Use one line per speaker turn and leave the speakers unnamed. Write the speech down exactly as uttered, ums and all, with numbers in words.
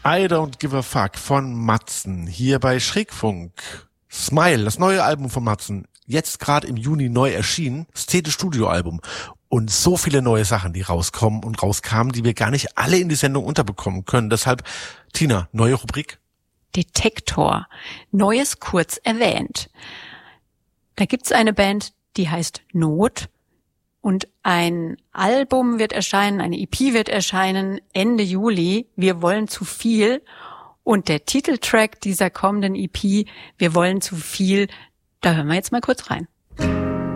I Don't Give a Fuck von Matzen, hier bei Schrägfunk. Smile, das neue Album von Matzen, jetzt gerade im Juni neu erschienen, das zehnte Studioalbum. Und so viele neue Sachen, die rauskommen und rauskamen, die wir gar nicht alle in die Sendung unterbekommen können. Deshalb, Tina, neue Rubrik?
Detektor. Neues kurz erwähnt. Da gibt's eine Band, die heißt Not. Und ein Album wird erscheinen, eine E P wird erscheinen Ende Juli. Wir wollen zu viel. Und der Titeltrack dieser kommenden E P, Wir wollen zu viel, da hören wir jetzt mal kurz rein.